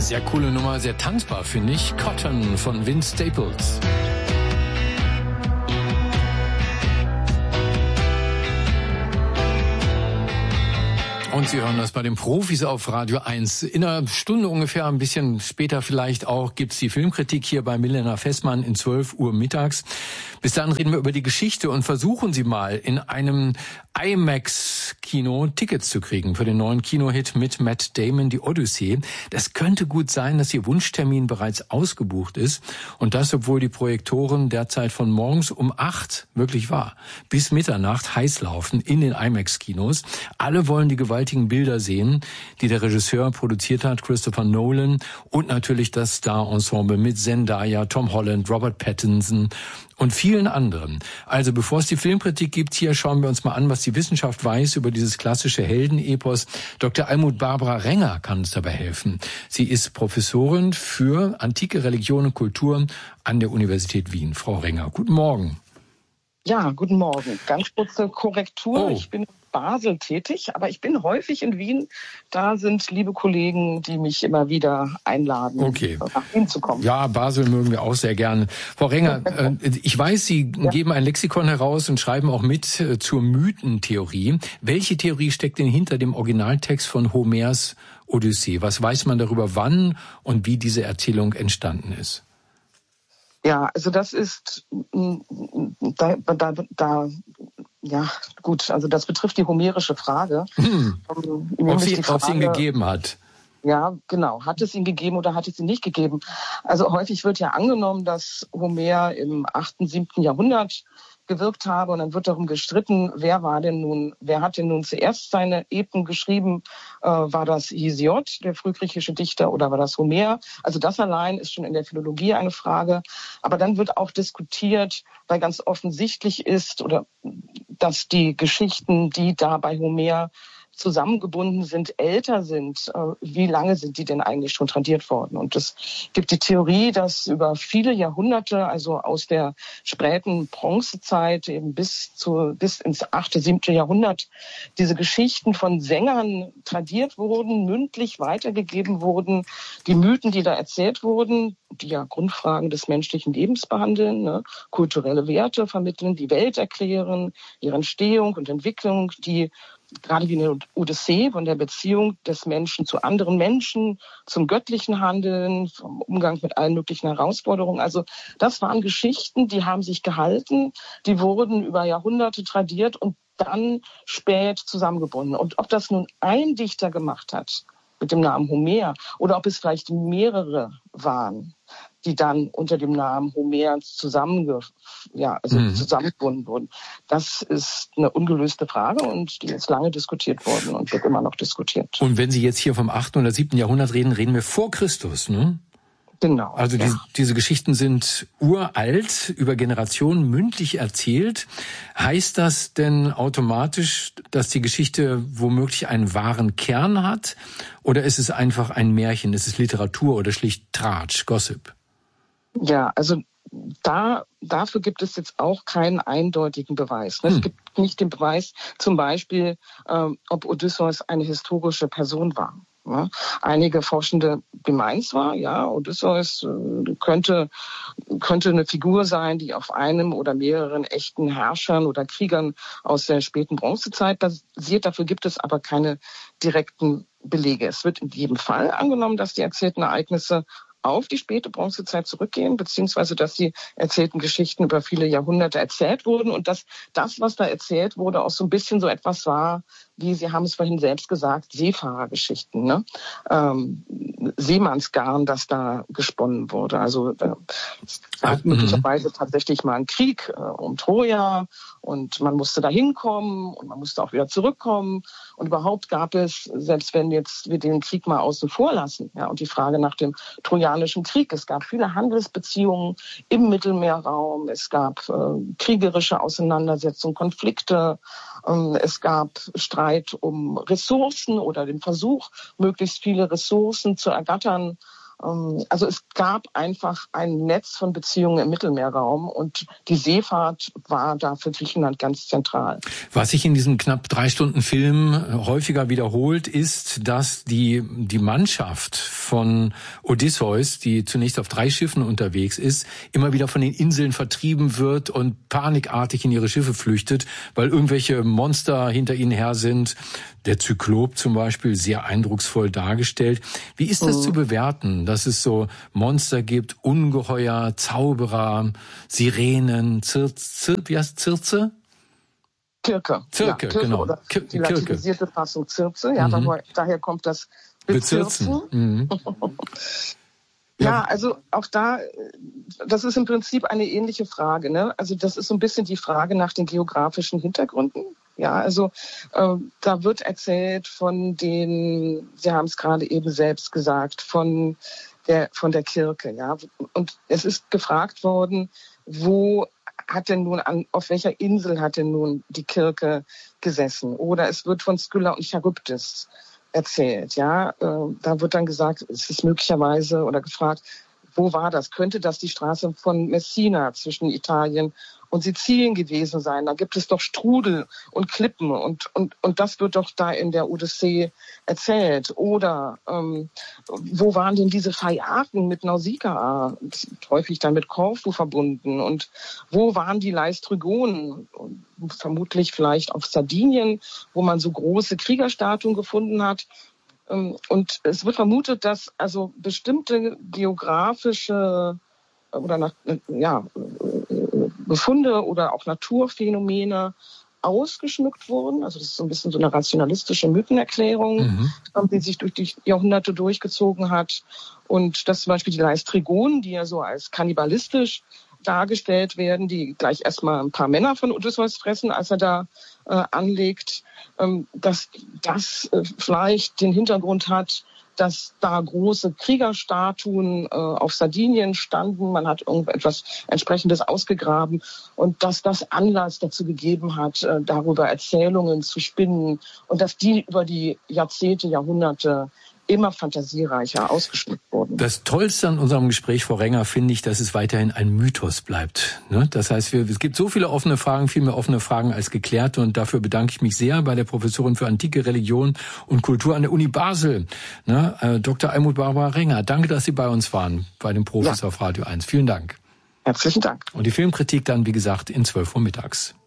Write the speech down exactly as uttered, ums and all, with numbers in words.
Sehr coole Nummer, sehr tanzbar, finde ich. Cotton von Vince Staples. Und Sie hören das bei den Profis auf Radio eins. In einer Stunde ungefähr, ein bisschen später vielleicht auch, gibt's die Filmkritik hier bei Milena Fessmann in zwölf Uhr mittags. Bis dann reden wir über die Geschichte und versuchen Sie mal in einem IMAX-Kino Tickets zu kriegen für den neuen Kinohit mit Matt Damon, die Odyssee. Das könnte gut sein, dass Ihr Wunschtermin bereits ausgebucht ist. Und das, obwohl die Projektoren derzeit von morgens um acht, wirklich wahr, bis Mitternacht heiß laufen in den IMAX-Kinos. Alle wollen die gewaltigen Bilder sehen, die der Regisseur produziert hat, Christopher Nolan, und natürlich das Star-Ensemble mit Zendaya, Tom Holland, Robert Pattinson und vielen anderen. Also bevor es die Filmkritik gibt, hier schauen wir uns mal an, was die Wissenschaft weiß über dieses klassische Heldenepos. Doktor Almut Barbara Renger kann uns dabei helfen. Sie ist Professorin für antike Religion und Kultur an der Universität Wien. Frau Renger, guten Morgen. Ja, guten Morgen. Ganz kurze Korrektur. Oh. Ich bin in Basel tätig, aber ich bin häufig in Wien. Da sind liebe Kollegen, die mich immer wieder einladen, okay, nach Wien zu kommen. Ja, Basel mögen wir auch sehr gerne. Frau Renger, äh, ich weiß, Sie ja. geben ein Lexikon heraus und schreiben auch mit äh, zur Mythentheorie. Welche Theorie steckt denn hinter dem Originaltext von Homers Odyssee? Was weiß man darüber, wann und wie diese Erzählung entstanden ist? Ja, also das ist da, da, da ja gut, also das betrifft die homerische Frage. Hm. Ähm, ob sie die Frage, ob sie ihn gegeben hat. Ja, genau. Hat es ihn gegeben oder hat es ihn nicht gegeben? Also häufig wird ja angenommen, dass Homer im achten, siebten Jahrhundert gewirkt habe, und dann wird darum gestritten, wer war denn nun, wer hat denn nun zuerst seine Epen geschrieben? Äh, war das Hesiod, der frühgriechische Dichter, oder war das Homer? Also das allein ist schon in der Philologie eine Frage. Aber dann wird auch diskutiert, weil ganz offensichtlich ist, oder dass die Geschichten, die da bei Homer zusammengebunden sind, älter sind. Wie lange sind die denn eigentlich schon tradiert worden? Und es gibt die Theorie, dass über viele Jahrhunderte, also aus der späten Bronzezeit eben bis zu bis ins achte, siebte Jahrhundert, diese Geschichten von Sängern tradiert wurden, mündlich weitergegeben wurden. Die Mythen, die da erzählt wurden, die ja Grundfragen des menschlichen Lebens behandeln, ne? Kulturelle Werte vermitteln, die Welt erklären, ihre Entstehung und Entwicklung, die gerade wie eine Odyssee von der Beziehung des Menschen zu anderen Menschen, zum göttlichen Handeln, vom Umgang mit allen möglichen Herausforderungen. Also das waren Geschichten, die haben sich gehalten, die wurden über Jahrhunderte tradiert und dann spät zusammengebunden. Und ob das nun ein Dichter gemacht hat mit dem Namen Homer oder ob es vielleicht mehrere waren, die dann unter dem Namen Homer zusammenge, ja, also mhm. zusammengebunden wurden. Das ist eine ungelöste Frage und die ist lange diskutiert worden und wird immer noch diskutiert. Und wenn Sie jetzt hier vom achten oder siebten Jahrhundert reden, reden wir vor Christus, ne? Genau. Also ja. die, diese Geschichten sind uralt, über Generationen mündlich erzählt. Heißt das denn automatisch, dass die Geschichte womöglich einen wahren Kern hat? Oder ist es einfach ein Märchen, ist es Literatur oder schlicht Tratsch, Gossip? Ja, also da, dafür gibt es jetzt auch keinen eindeutigen Beweis. Hm. Es gibt nicht den Beweis, zum Beispiel, ähm, ob Odysseus eine historische Person war. Ja, einige Forschende meinen zwar, ja, Odysseus äh, könnte, könnte eine Figur sein, die auf einem oder mehreren echten Herrschern oder Kriegern aus der späten Bronzezeit basiert. Dafür gibt es aber keine direkten Belege. Es wird in jedem Fall angenommen, dass die erzählten Ereignisse auf die späte Bronzezeit zurückgehen, beziehungsweise dass die erzählten Geschichten über viele Jahrhunderte erzählt wurden und dass das, was da erzählt wurde, auch so ein bisschen so etwas war, wie Sie haben es vorhin selbst gesagt, Seefahrergeschichten, ne? Ähm, Seemannsgarn, das da gesponnen wurde. Also äh, es gab mhm. möglicherweise tatsächlich mal einen Krieg äh, um Troja und man musste da hinkommen und man musste auch wieder zurückkommen. Und überhaupt gab es, selbst wenn jetzt wir den Krieg mal außen vor lassen, ja, und die Frage nach dem Trojanischen Krieg, es gab viele Handelsbeziehungen im Mittelmeerraum, es gab äh, kriegerische Auseinandersetzungen, Konflikte, äh, es gab Streit um Ressourcen oder den Versuch, möglichst viele Ressourcen zu ergattern. Also es gab einfach ein Netz von Beziehungen im Mittelmeerraum und die Seefahrt war da für Griechenland ganz zentral. Was sich in diesem knapp drei Stunden Film häufiger wiederholt, ist, dass die, die Mannschaft von Odysseus, die zunächst auf drei Schiffen unterwegs ist, immer wieder von den Inseln vertrieben wird und panikartig in ihre Schiffe flüchtet, weil irgendwelche Monster hinter ihnen her sind. Der Zyklop zum Beispiel, sehr eindrucksvoll dargestellt. Wie ist das mhm. zu bewerten, dass es so Monster gibt, Ungeheuer, Zauberer, Sirenen, Zirz, Zir, wie heißt Circe? Kirke. Zirke, ja, Kirke, genau. Oder die latinisierte Fassung Circe, ja, mhm. daher, daher kommt das Bezirzen. Mhm. Ja, also auch da, das ist im Prinzip eine ähnliche Frage, ne? Also das ist so ein bisschen die Frage nach den geografischen Hintergründen. Ja, also äh, da wird erzählt von den, Sie haben es gerade eben selbst gesagt, von der von der Kirke, ja. Und es ist gefragt worden, wo hat denn nun an, auf welcher Insel hat denn nun die Kirke gesessen? Oder es wird von Skylla und Charybdis erzählt, ja. Äh, da wird dann gesagt, es ist möglicherweise oder gefragt, wo war das? Könnte das die Straße von Messina zwischen Italien und Sizilien gewesen sein? Da gibt es doch Strudel und Klippen und und und das wird doch da in der Odyssee erzählt. Oder ähm, wo waren denn diese Phaiaken mit Nausikaa, häufig dann mit Korfu verbunden? Und wo waren die Laistrygonen? Vermutlich vielleicht auf Sardinien, wo man so große Kriegerstatuen gefunden hat. Und es wird vermutet, dass also bestimmte geografische oder ja, Befunde oder auch Naturphänomene ausgeschmückt wurden. Also das ist so ein bisschen so eine rationalistische Mythenerklärung, mhm. die sich durch die Jahrhunderte durchgezogen hat. Und dass zum Beispiel die Laistrygonen, die ja so als kannibalistisch dargestellt werden, die gleich erstmal ein paar Männer von Odysseus fressen, als er da äh, anlegt, ähm, dass das äh, vielleicht den Hintergrund hat, dass da große Kriegerstatuen äh, auf Sardinien standen. Man hat irgendetwas Entsprechendes ausgegraben und dass das Anlass dazu gegeben hat, äh, darüber Erzählungen zu spinnen und dass die über die Jahrzehnte, Jahrhunderte immer fantasiereicher ausgeschmückt wurden. Das Tollste an unserem Gespräch, Frau Renger, finde ich, dass es weiterhin ein Mythos bleibt. Ne? Das heißt, wir, es gibt so viele offene Fragen, viel mehr offene Fragen als geklärte. Und dafür bedanke ich mich sehr bei der Professorin für Antike, Religion und Kultur an der Uni Basel, ne? äh, Doktor Almuth Barbara Renger. Danke, dass Sie bei uns waren, bei den Profis ja. auf Radio eins. Vielen Dank. Herzlichen Dank. Und die Filmkritik dann, wie gesagt, in zwölf Uhr mittags.